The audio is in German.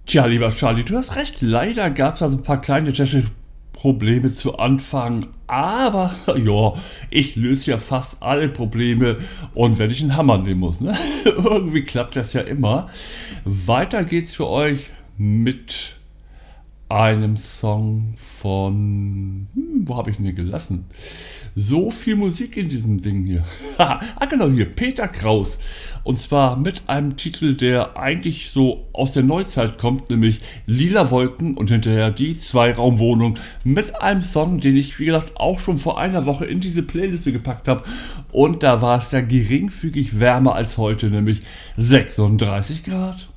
Tja, lieber Charlie, du hast recht. Leider gab es also ein paar kleine technische Probleme zu Anfang. Aber ja, ich löse ja fast alle Probleme. Und wenn ich einen Hammer nehmen muss, ne? Irgendwie klappt das ja immer. Weiter geht's für euch mit einem Song von... wo habe ich ihn denn gelassen? So viel Musik in diesem Ding hier. Genau, hier, Peter Kraus. Und zwar mit einem Titel, der eigentlich so aus der Neuzeit kommt, nämlich Lila Wolken und hinterher die Zweiraumwohnung mit einem Song, den ich, wie gesagt, auch schon vor einer Woche in diese Playliste gepackt habe. Und da war es ja geringfügig wärmer als heute, nämlich 36 Grad.